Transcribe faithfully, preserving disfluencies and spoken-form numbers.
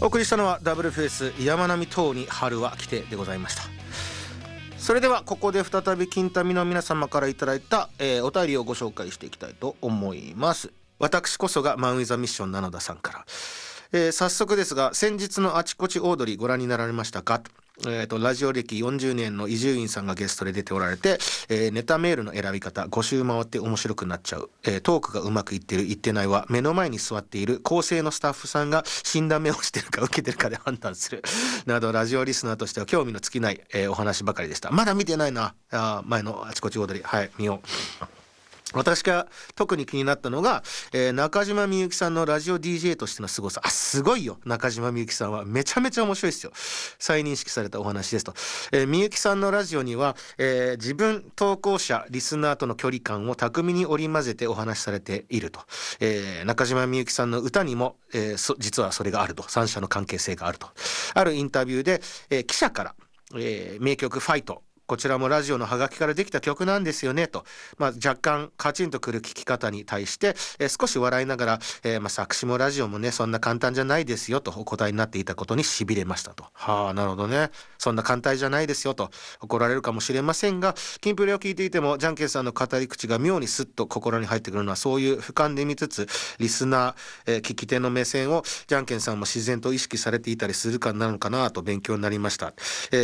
お送りしたのはダブルフェイス山並等に春は来てでございました。それではここで再び金民の皆様からいただいた、えー、お便りをご紹介していきたいと思います。私こそがマン・ウィザ・ミッション七田さんから、えー、早速ですが、先日のあちこちオードリーご覧になられましたか。えー、とラジオ歴よんじゅうねんの伊集院さんがゲストで出ておられて、えー、ネタメールの選び方ご周回って面白くなっちゃう、えー、トークがうまくいってるいってないは目の前に座っている構成のスタッフさんが死んだ目をしてるか受けてるかで判断するなど、ラジオリスナーとしては興味の尽きない、えー、お話ばかりでした。まだ見てないなあ、前のあちこちオードリー、はい、見よう。私が特に気になったのが、えー、中島みゆきさんのラジオ ディージェー としての凄さ。あ、すごいよ。中島みゆきさんはめちゃめちゃ面白いですよ。再認識されたお話ですと、えー、みゆきさんのラジオには、えー、自分投稿者リスナーとの距離感を巧みに織り交ぜてお話しされていると、えー、中島みゆきさんの歌にも、えー、そ実はそれがあると、三者の関係性があると。あるインタビューで、えー、記者から、えー、名曲ファイト、こちらもラジオのハガキからできた曲なんですよねと、まあ、若干カチンとくる聞き方に対して、えー、少し笑いながら、えーまあ、作詞もラジオもねそんな簡単じゃないですよとお答えになっていたことにしびれましたと。はあ、なるほどね、そんな簡単じゃないですよと怒られるかもしれませんが、キンプレを聞いていてもジャンケンさんの語り口が妙にスッと心に入ってくるのは、そういう俯瞰で見つつリスナー、えー、聞き手の目線をジャンケンさんも自然と意識されていたりするかなのかなと勉強になりました。えー